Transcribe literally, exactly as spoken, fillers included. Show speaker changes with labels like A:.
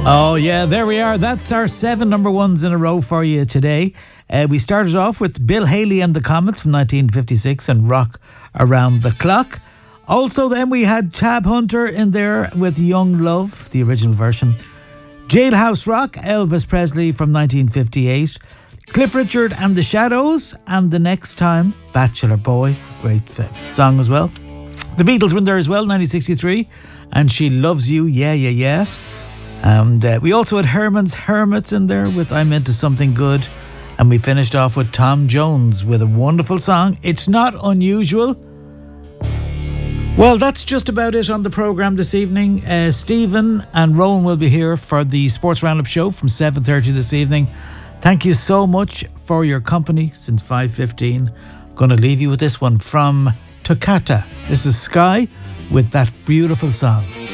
A: Oh, yeah, there we are. That's our seven number ones in a row for you today. Uh, we started off with Bill Haley and the Comets from nineteen fifty-six and Rock Around the Clock. Also, then we had Tab Hunter in there with Young Love, the original version. Jailhouse Rock, Elvis Presley from nineteen fifty-eight. Cliff Richard and the Shadows, and The Next Time, Bachelor Boy. Great song as well. The Beatles were in there as well, nineteen sixty-three. And She Loves You, Yeah, Yeah, Yeah. And uh, we also had Herman's Hermits in there with I'm Into Something Good. And we finished off with Tom Jones with a wonderful song, It's Not Unusual. Well, that's just about it on the programme this evening. Uh, Stephen and Rowan will be here for the Sports Roundup show from seven thirty this evening. Thank you so much for your company since five fifteen. I'm going to leave you with this one from Toccata. This is Sky with that beautiful song.